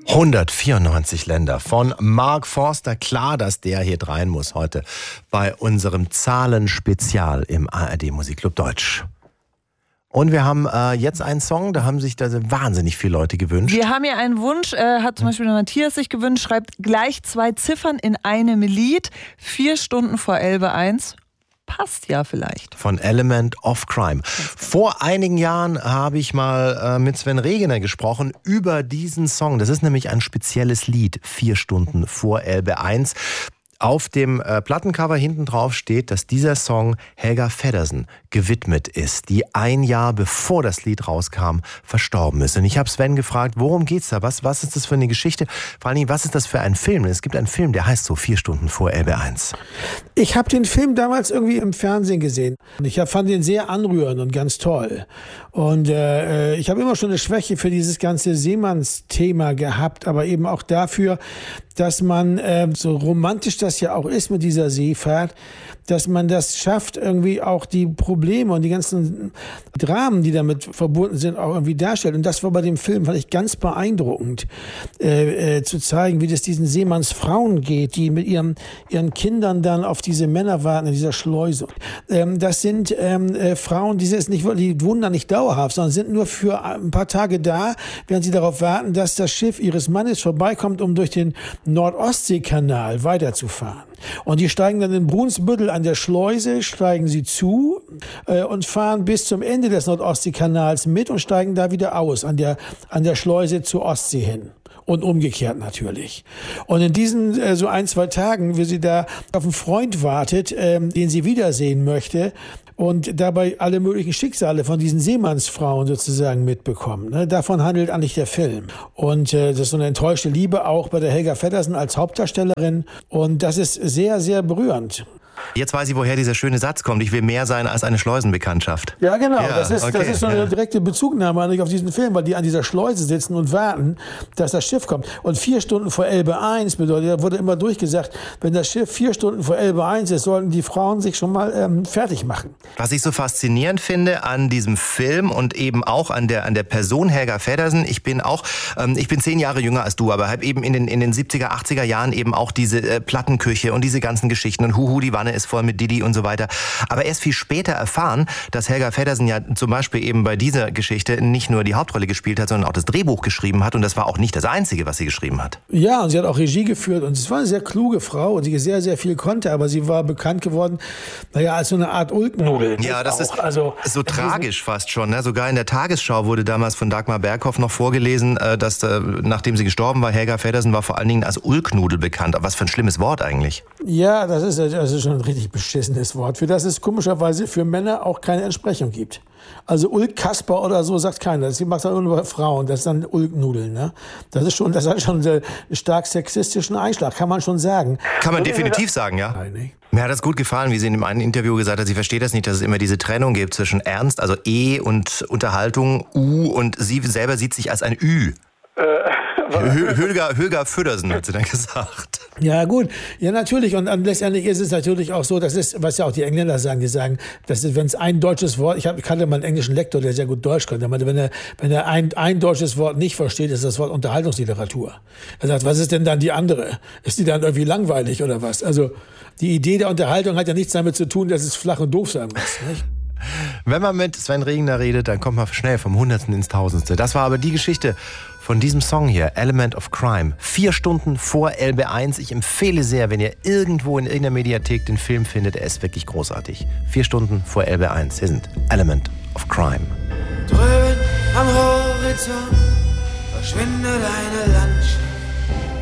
194 Länder von Mark Forster. Klar, dass der hier rein muss heute bei unserem Zahlenspezial im ARD Musikclub Deutsch. Und wir haben jetzt einen Song, da haben sich da wahnsinnig viele Leute gewünscht. Wir haben hier einen Wunsch, hat zum Beispiel der Matthias sich gewünscht, schreibt gleich 2 Ziffern in einem Lied, 4 Stunden vor Elbe 1. Passt ja vielleicht. Von Element of Crime. Vor einigen Jahren habe ich mal mit Sven Regener gesprochen über diesen Song. Das ist nämlich ein spezielles Lied, 4 Stunden vor Elbe 1. Auf dem Plattencover hinten drauf steht, dass dieser Song Helga Feddersen gewidmet ist, die ein Jahr bevor das Lied rauskam, verstorben ist. Und ich habe Sven gefragt, worum geht's da? Was ist das für eine Geschichte? Vor allen Dingen, was ist das für ein Film? Es gibt einen Film, der heißt so 4 Stunden vor Elbe 1. Ich habe den Film damals irgendwie im Fernsehen gesehen. Ich fand den sehr anrührend und ganz toll. Und ich habe immer schon eine Schwäche für dieses ganze Seemannsthema gehabt, aber eben auch dafür, dass man, so romantisch das ja auch ist mit dieser Seefahrt, dass man das schafft, irgendwie auch die Probleme und die ganzen Dramen, die damit verbunden sind, auch irgendwie darstellt. Und das war bei dem Film, fand ich ganz beeindruckend, zu zeigen, wie das diesen Seemannsfrauen geht, die mit ihren Kindern dann auf diese Männer warten in dieser Schleuse. Das sind Frauen, die wohnen da nicht dauerhaft, sondern sind nur für ein paar Tage da, während sie darauf warten, dass das Schiff ihres Mannes vorbeikommt, um durch den Nord-Ostsee-Kanal weiterzufahren. Und die steigen dann in Brunsbüttel an der Schleuse, steigen sie zu und fahren bis zum Ende des Nord-Ostsee-Kanals mit und steigen da wieder aus, an der Schleuse zur Ostsee hin. Und umgekehrt natürlich. Und in diesen so 1-2 Tagen, wie sie da auf einen Freund wartet, den sie wiedersehen möchte, und dabei alle möglichen Schicksale von diesen Seemannsfrauen sozusagen mitbekommen. Ne? Davon handelt eigentlich der Film. Und das ist so eine enttäuschte Liebe auch bei der Helga Feddersen als Hauptdarstellerin. Und das ist sehr, sehr berührend. Jetzt weiß ich, woher dieser schöne Satz kommt. Ich will mehr sein als eine Schleusenbekanntschaft. Ja, genau. Ja, das ist so eine direkte Bezugnahme eigentlich auf diesen Film, weil die an dieser Schleuse sitzen und warten, dass das Schiff kommt. Und 4 Stunden vor Elbe 1 bedeutet, da wurde immer durchgesagt, wenn das Schiff 4 Stunden vor Elbe 1 ist, sollten die Frauen sich schon mal fertig machen. Was ich so faszinierend finde an diesem Film und eben auch an der Person Helga Feddersen, ich bin 10 Jahre jünger als du, aber habe eben in den 70er, 80er Jahren eben auch diese Plattenküche und diese ganzen Geschichten und Huhu, die Wanne ist voll mit Didi und so weiter. Aber erst viel später erfahren, dass Helga Feddersen ja zum Beispiel eben bei dieser Geschichte nicht nur die Hauptrolle gespielt hat, sondern auch das Drehbuch geschrieben hat. Und das war auch nicht das Einzige, was sie geschrieben hat. Ja, und sie hat auch Regie geführt. Und es war eine sehr kluge Frau, und die sehr, sehr viel konnte. Aber sie war bekannt geworden, als so eine Art Ulknudel. Ja, das ist so tragisch fast schon. Ne? Sogar in der Tagesschau wurde damals von Dagmar Berghoff noch vorgelesen, dass nachdem sie gestorben war, Helga Feddersen war vor allen Dingen als Ulknudel bekannt. Aber was für ein schlimmes Wort eigentlich. Ja, das ist schon ein richtig beschissenes Wort, für das es komischerweise für Männer auch keine Entsprechung gibt. Also Ulk Kasper oder so sagt keiner. Das macht dann nur Frauen. Das ist dann Ulknudeln. Ne? Das hat schon einen stark sexistischen Einschlag, kann man schon sagen. Kann man definitiv sagen, ja. Nein. Mir hat das gut gefallen, wie sie in dem einen Interview gesagt hat, sie versteht das nicht, dass es immer diese Trennung gibt zwischen Ernst, also E und Unterhaltung, U, und sie selber sieht sich als ein Ü. Helga Feddersen, hat sie dann gesagt. Ja, gut. Ja, natürlich. Und letztendlich ist es natürlich auch so, das ist, was ja auch die Engländer sagen, die sagen, dass wenn es ein deutsches Wort, ich kannte mal einen englischen Lektor, der sehr gut Deutsch konnte, der meinte, wenn er ein deutsches Wort nicht versteht, ist das Wort Unterhaltungsliteratur. Er sagt, was ist denn dann die andere? Ist die dann irgendwie langweilig oder was? Also, die Idee der Unterhaltung hat ja nichts damit zu tun, dass es flach und doof sein muss, nicht? Wenn man mit Sven Regener redet, dann kommt man schnell vom Hundertsten ins Tausendste. Das war aber die Geschichte von diesem Song hier, Element of Crime. 4 Stunden vor Elbe 1. Ich empfehle sehr, wenn ihr irgendwo in irgendeiner Mediathek den Film findet, er ist wirklich großartig. 4 Stunden vor Elbe 1. Hier sind Element of Crime. Drüben am Horizont verschwindet eine Landschaft.